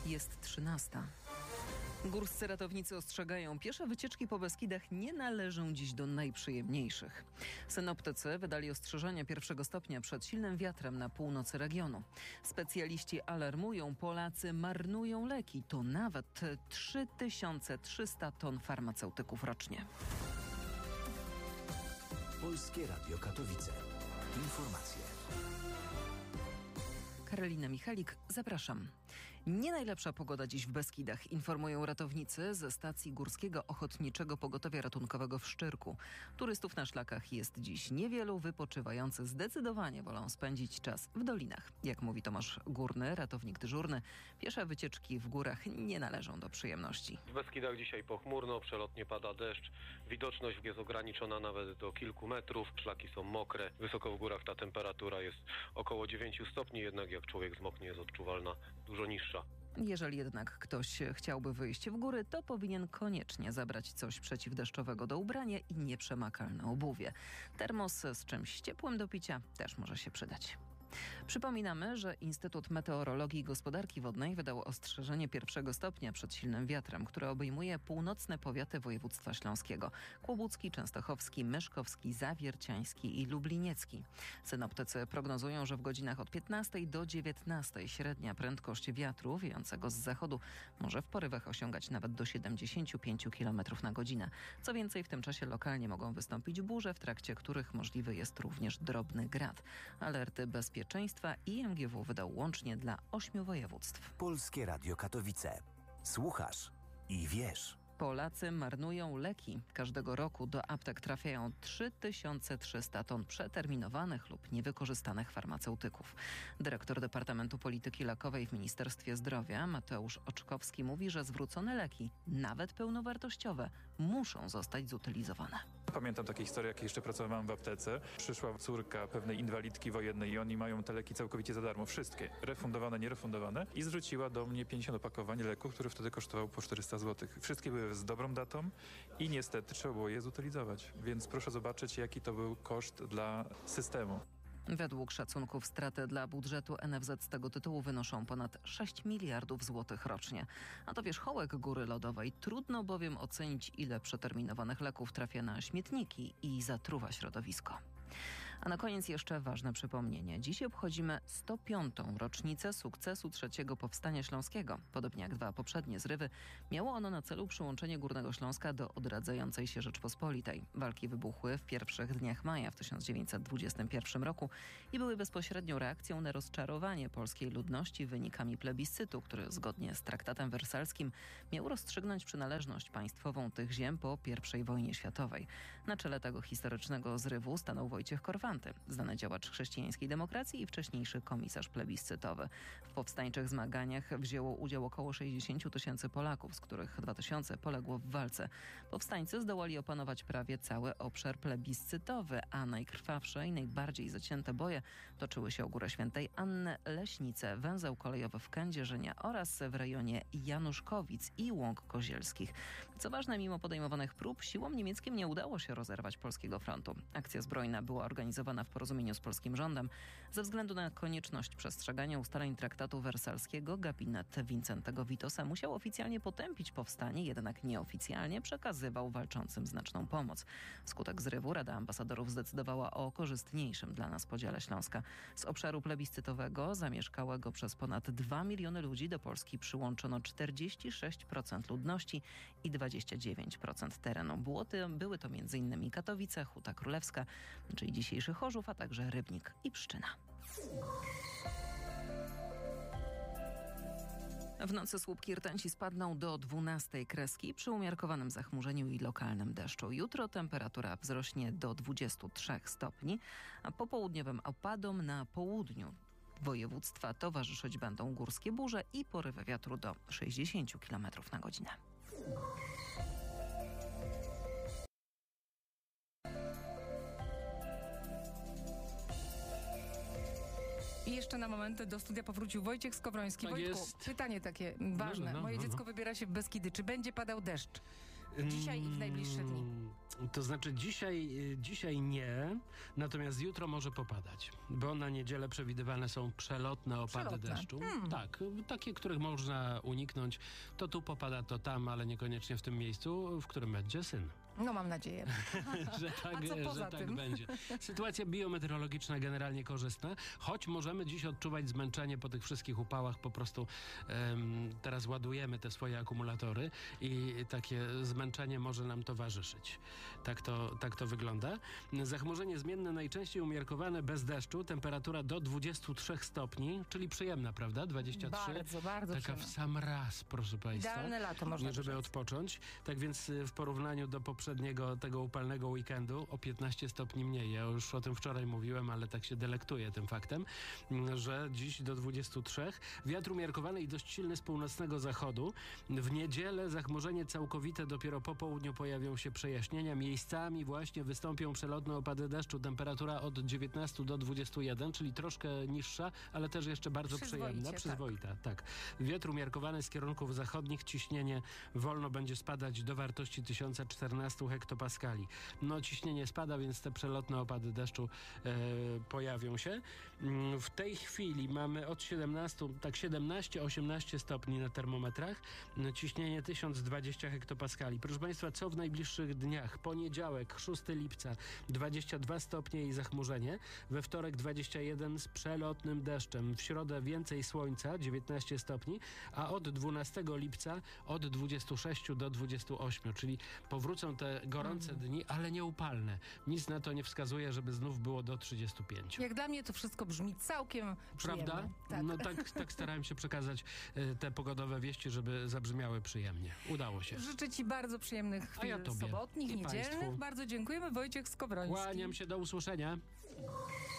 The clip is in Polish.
Jest 13. Górscy ratownicy ostrzegają, piesze wycieczki po Beskidach nie należą dziś do najprzyjemniejszych. Synoptycy wydali ostrzeżenia 1 stopnia przed silnym wiatrem na północy regionu. Specjaliści alarmują, Polacy marnują leki. To nawet 3300 ton farmaceutyków rocznie. Polskie Radio Katowice. Informacje. Karolina Michalik, zapraszam. Nie najlepsza pogoda dziś w Beskidach, informują ratownicy ze stacji Górskiego Ochotniczego Pogotowia Ratunkowego w Szczyrku. Turystów na szlakach jest dziś niewielu, wypoczywający zdecydowanie wolą spędzić czas w dolinach. Jak mówi Tomasz Górny, ratownik dyżurny, piesze wycieczki w górach nie należą do przyjemności. W Beskidach dzisiaj pochmurno, przelotnie pada deszcz, widoczność jest ograniczona nawet do kilku metrów, szlaki są mokre, wysoko w górach ta temperatura jest około 9 stopni, jednak jak człowiek zmoknie jest odczuwalna dużo niższa. Jeżeli jednak ktoś chciałby wyjść w góry, to powinien koniecznie zabrać coś przeciwdeszczowego do ubrania i nieprzemakalne obuwie. Termos z czymś ciepłym do picia też może się przydać. Przypominamy, że Instytut Meteorologii i Gospodarki Wodnej wydał ostrzeżenie 1 stopnia przed silnym wiatrem, które obejmuje północne powiaty województwa śląskiego: kłobucki, częstochowski, myszkowski, zawierciański i lubliniecki. Synoptycy prognozują, że w godzinach od 15 do 19 średnia prędkość wiatru wiejącego z zachodu może w porywach osiągać nawet do 75 km na godzinę. Co więcej, w tym czasie lokalnie mogą wystąpić burze, w trakcie których możliwy jest również drobny grad. Alerty bezpieczeństwa IMGW wydał łącznie dla 8 województw. Polskie Radio Katowice. Słuchasz i wiesz. Polacy marnują leki. Każdego roku do aptek trafiają 3300 ton przeterminowanych lub niewykorzystanych farmaceutyków. Dyrektor Departamentu Polityki Lekowej w Ministerstwie Zdrowia Mateusz Oczkowski mówi, że zwrócone leki, nawet pełnowartościowe, muszą zostać zutylizowane. Pamiętam takie historie, jak jeszcze pracowałem w aptece. Przyszła córka pewnej inwalidki wojennej i oni mają te leki całkowicie za darmo. Wszystkie. Refundowane, nierefundowane. I zwróciła do mnie 50 opakowań leków, które wtedy kosztowały po 400 zł. Wszystkie były z dobrą datą i niestety trzeba było je zutylizować. Więc proszę zobaczyć, jaki to był koszt dla systemu. Według szacunków straty dla budżetu NFZ z tego tytułu wynoszą ponad 6 miliardów złotych rocznie. A to wierzchołek góry lodowej. Trudno bowiem ocenić, ile przeterminowanych leków trafia na śmietniki i zatruwa środowisko. A na koniec jeszcze ważne przypomnienie. Dziś obchodzimy 105. rocznicę sukcesu III Powstania Śląskiego. Podobnie jak 2 poprzednie zrywy, miało ono na celu przyłączenie Górnego Śląska do odradzającej się Rzeczpospolitej. Walki wybuchły w pierwszych dniach maja w 1921 roku i były bezpośrednią reakcją na rozczarowanie polskiej ludności wynikami plebiscytu, który zgodnie z traktatem wersalskim miał rozstrzygnąć przynależność państwową tych ziem po I wojnie światowej. Na czele tego historycznego zrywu stanął Wojciech Korfanty, znany działacz chrześcijańskiej demokracji i wcześniejszy komisarz plebiscytowy. W powstańczych zmaganiach wzięło udział około 60 000 Polaków, z których 2000 poległo w walce. Powstańcy zdołali opanować prawie cały obszar plebiscytowy, a najkrwawsze i najbardziej zacięte boje toczyły się o Górę Świętej Anny, Leśnice, węzeł kolejowy w Kędzierzynie oraz w rejonie Januszkowic i Łąk Kozielskich. Co ważne, mimo podejmowanych prób, siłom niemieckim nie udało się rozerwać polskiego frontu. Akcja zbrojna była organizowana w porozumieniu z polskim rządem. Ze względu na konieczność przestrzegania ustaleń traktatu wersalskiego, gabinet Wincentego Witosa musiał oficjalnie potępić powstanie, jednak nieoficjalnie przekazywał walczącym znaczną pomoc. Wskutek zrywu Rada Ambasadorów zdecydowała o korzystniejszym dla nas podziale Śląska. Z obszaru plebiscytowego, zamieszkałego przez ponad 2 miliony ludzi, do Polski przyłączono 46% ludności i 29% terenu. Były to m.in. Katowice, Huta Królewska, czyli dzisiejszy Chorzów, a także Rybnik i Pszczyna. W nocy słupki rtęci spadną do 12 kreski przy umiarkowanym zachmurzeniu i lokalnym deszczu. Jutro temperatura wzrośnie do 23 stopni, a popołudniowym opadom na południu województwa towarzyszyć będą górskie burze i porywy wiatru do 60 km na godzinę. I jeszcze na moment do studia powrócił Wojciech Skowroński. Tak Wojtku, jest. pytanie takie ważne. Moje dziecko wybiera się w Beskidy. Czy będzie padał deszcz? Dzisiaj i w najbliższe dni. To znaczy dzisiaj nie, natomiast jutro może popadać, bo na niedzielę przewidywane są przelotne opady deszczu. Tak, takie, których można uniknąć. To tu popada, to tam, ale niekoniecznie w tym miejscu, w którym będzie syn. No mam nadzieję. że tak, A co poza że tak tym? będzie. Sytuacja biometeorologiczna generalnie korzystna, choć możemy dziś odczuwać zmęczenie po tych wszystkich upałach. Po prostu teraz ładujemy te swoje akumulatory i takie zmęczenie może nam towarzyszyć. Tak to wygląda. Zachmurzenie zmienne, najczęściej umiarkowane, bez deszczu. Temperatura do 23 stopni, czyli przyjemna, prawda? 23. Bardzo, bardzo Taka w przyjemna. sam raz, proszę Państwa. Idealne lato można żeby rzec. odpocząć. Tak więc w porównaniu do poprzedniego, tego upalnego weekendu, o 15 stopni mniej. Ja już o tym wczoraj mówiłem, ale tak się delektuję tym faktem, że dziś do 23. Wiatr umiarkowany i dość silny z północnego zachodu. W niedzielę zachmurzenie całkowite, dopiero po południu pojawią się przejaśnienia. Miejscami właśnie wystąpią przelotne opady deszczu. Temperatura od 19 do 21, czyli troszkę niższa, ale też jeszcze bardzo przyjemna. Przyzwoita, tak. Wiatr umiarkowany z kierunków zachodnich. Ciśnienie wolno będzie spadać do wartości 1014 hektopaskali. No ciśnienie spada, więc te przelotne opady deszczu pojawią się. W tej chwili mamy od 17-18 stopni na termometrach. Ciśnienie 1020 hektopaskali. Proszę Państwa, co w najbliższych dniach? Poniedziałek, 6 lipca, 22 stopnie i zachmurzenie. We wtorek 21 z przelotnym deszczem. W środę więcej słońca, 19 stopni, a od 12 lipca od 26 do 28, czyli powrócą te gorące dni, ale nieupalne. Nic na to nie wskazuje, żeby znów było do 35. Jak dla mnie to wszystko brzmi całkiem Prawda? przyjemnie. Tak. No tak starałem się przekazać te pogodowe wieści, żeby zabrzmiały przyjemnie. Udało się. Życzę Ci bardzo przyjemnych A ja chwil tobie. sobotnich, I niedzielnych. państwu. Bardzo dziękujemy. Wojciech Skowroński. Kłaniam się, do usłyszenia.